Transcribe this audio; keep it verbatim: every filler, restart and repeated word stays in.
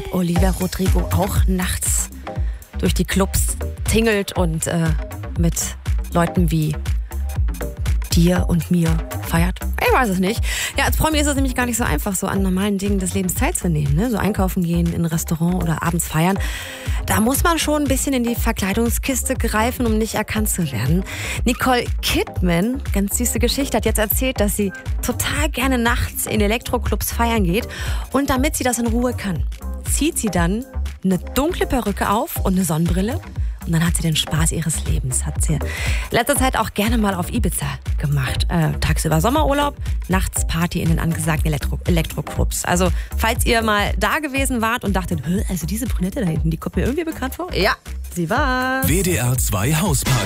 Olivia Rodrigo auch nachts durch die Clubs tingelt und äh, mit Leuten wie dir und mir feiert? Ich weiß es nicht. Ja, als Promi ist es nämlich gar nicht so einfach, so an normalen Dingen des Lebens teilzunehmen. Ne? So einkaufen gehen, in ein Restaurant oder abends feiern. Da muss man schon ein bisschen in die Verkleidungskiste greifen, um nicht erkannt zu werden. Nicole Kidman, ganz süße Geschichte, hat jetzt erzählt, dass sie total gerne nachts in Elektroclubs feiern geht. Und damit sie das in Ruhe kann, zieht sie dann eine dunkle Perücke auf und eine Sonnenbrille. Und dann hat sie den Spaß ihres Lebens. Hat sie letzter Zeit auch gerne mal auf Ibiza gemacht. Äh, tagsüber Sommerurlaub, nachts Party in den angesagten Elektro- Elektroclubs. Also, falls ihr mal da gewesen wart und dachtet, also diese Brünette da hinten, die kommt mir irgendwie bekannt vor. Ja, sie war. W D R zwei Hausparty.